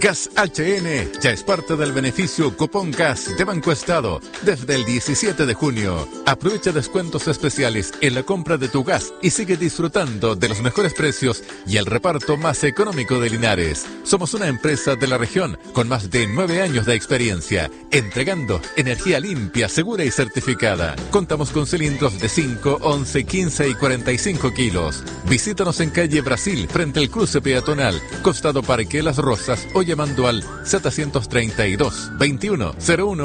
Gas HN ya es parte del beneficio Cupón Gas de Banco Estado desde el 17 de junio. Aprovecha descuentos especiales en la compra de tu gas y sigue disfrutando de los mejores precios y el reparto más económico de Linares. Somos una empresa de la región con más de 9 años de experiencia, entregando energía limpia, segura y certificada. Contamos con cilindros de 5, 11, 15 y 45 kilos. Visítanos en calle Brasil, frente al cruce peatonal, costado Parque Las Rosas, o llamando al 732 2101